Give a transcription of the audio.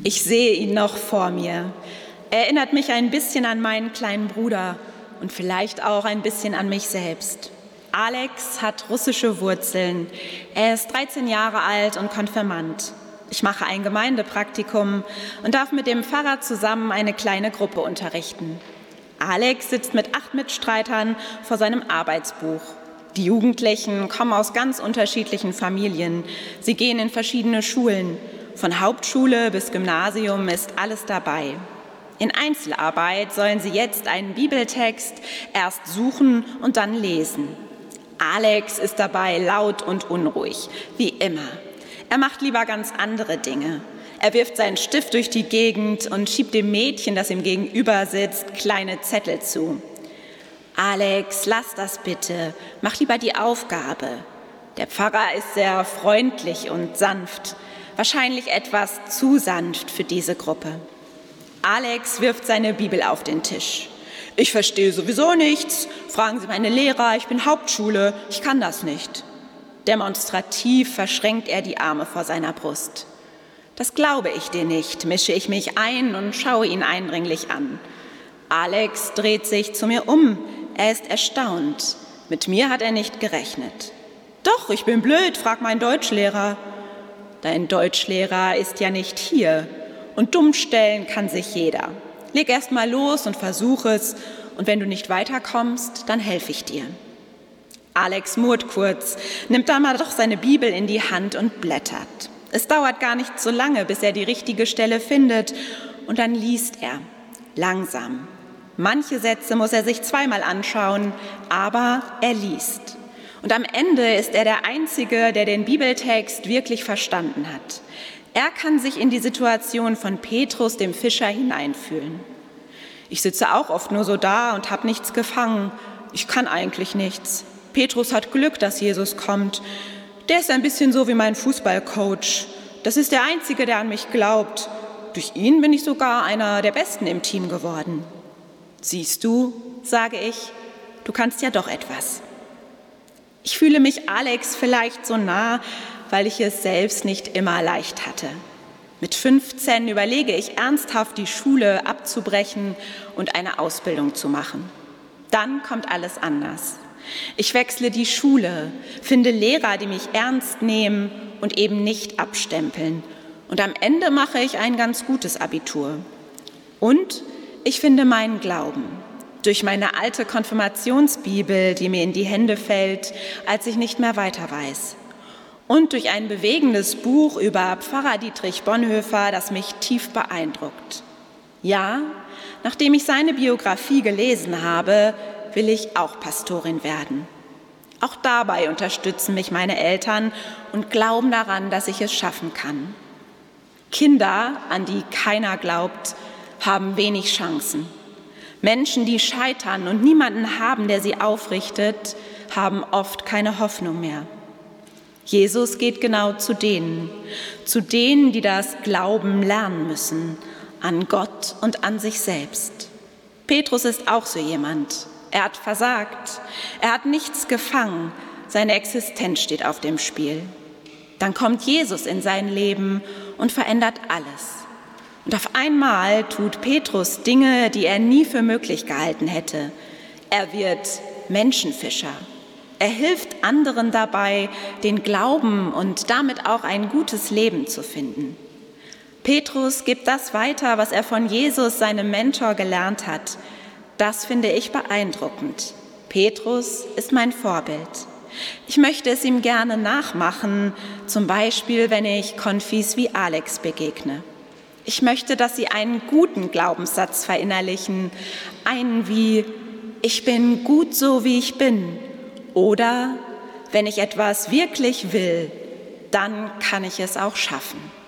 Ich sehe ihn noch vor mir. Er erinnert mich ein bisschen an meinen kleinen Bruder und vielleicht auch ein bisschen an mich selbst. Alex hat russische Wurzeln. Er ist 13 Jahre alt und Konfirmand. Ich mache ein Gemeindepraktikum und darf mit dem Pfarrer zusammen eine kleine Gruppe unterrichten. Alex sitzt mit 8 Mitstreitern vor seinem Arbeitsbuch. Die Jugendlichen kommen aus ganz unterschiedlichen Familien. Sie gehen in verschiedene Schulen. Von Hauptschule bis Gymnasium ist alles dabei. In Einzelarbeit sollen sie jetzt einen Bibeltext erst suchen und dann lesen. Alex ist dabei laut und unruhig, wie immer. Er macht lieber ganz andere Dinge. Er wirft seinen Stift durch die Gegend und schiebt dem Mädchen, das ihm gegenüber sitzt, kleine Zettel zu. »Alex, lass das bitte. Mach lieber die Aufgabe.« Der Pfarrer ist sehr freundlich und sanft. Wahrscheinlich etwas zu sanft für diese Gruppe. Alex wirft seine Bibel auf den Tisch. »Ich verstehe sowieso nichts. Fragen Sie meine Lehrer, ich bin Hauptschule, ich kann das nicht.« Demonstrativ verschränkt er die Arme vor seiner Brust. »Das glaube ich dir nicht«, mische ich mich ein und schaue ihn eindringlich an. Alex dreht sich zu mir um. Er ist erstaunt. Mit mir hat er nicht gerechnet. »Doch, ich bin blöd, frag meinen Deutschlehrer.« »Dein Deutschlehrer ist ja nicht hier. Und dumm stellen kann sich jeder. Leg erst mal los und versuch es. Und wenn du nicht weiterkommst, dann helfe ich dir.« Alex murrt kurz, nimmt dann mal doch seine Bibel in die Hand und blättert. Es dauert gar nicht so lange, bis er die richtige Stelle findet. Und dann liest er. Langsam. Manche Sätze muss er sich zweimal anschauen, aber er liest. Und am Ende ist er der Einzige, der den Bibeltext wirklich verstanden hat. Er kann sich in die Situation von Petrus, dem Fischer, hineinfühlen. Ich sitze auch oft nur so da und habe nichts gefangen. Ich kann eigentlich nichts. Petrus hat Glück, dass Jesus kommt. Der ist ein bisschen so wie mein Fußballcoach. Das ist der Einzige, der an mich glaubt. Durch ihn bin ich sogar einer der Besten im Team geworden. Siehst du, sage ich, du kannst ja doch etwas. Ich fühle mich Alex vielleicht so nah, weil ich es selbst nicht immer leicht hatte. Mit 15 überlege ich ernsthaft, die Schule abzubrechen und eine Ausbildung zu machen. Dann kommt alles anders. Ich wechsle die Schule, finde Lehrer, die mich ernst nehmen und eben nicht abstempeln. Und am Ende mache ich ein ganz gutes Abitur. Und ich finde meinen Glauben. Durch meine alte Konfirmationsbibel, die mir in die Hände fällt, als ich nicht mehr weiter weiß. Und durch ein bewegendes Buch über Pfarrer Dietrich Bonhoeffer, das mich tief beeindruckt. Ja, nachdem ich seine Biografie gelesen habe, will ich auch Pastorin werden. Auch dabei unterstützen mich meine Eltern und glauben daran, dass ich es schaffen kann. Kinder, an die keiner glaubt, haben wenig Chancen. Menschen, die scheitern und niemanden haben, der sie aufrichtet, haben oft keine Hoffnung mehr. Jesus geht genau zu denen, die das Glauben lernen müssen, an Gott und an sich selbst. Petrus ist auch so jemand. Er hat versagt, er hat nichts gefangen, seine Existenz steht auf dem Spiel. Dann kommt Jesus in sein Leben und verändert alles. Und auf einmal tut Petrus Dinge, die er nie für möglich gehalten hätte. Er wird Menschenfischer. Er hilft anderen dabei, den Glauben und damit auch ein gutes Leben zu finden. Petrus gibt das weiter, was er von Jesus, seinem Mentor, gelernt hat. Das finde ich beeindruckend. Petrus ist mein Vorbild. Ich möchte es ihm gerne nachmachen, zum Beispiel, wenn ich Konfis wie Alex begegne. Ich möchte, dass sie einen guten Glaubenssatz verinnerlichen, einen wie, ich bin gut so, wie ich bin. Oder, wenn ich etwas wirklich will, dann kann ich es auch schaffen.